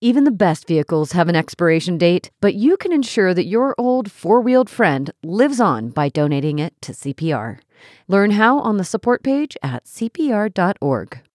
Even the best vehicles have an expiration date, but you can ensure that your old four-wheeled friend lives on by donating it to CPR. Learn how on the support page at cpr.org.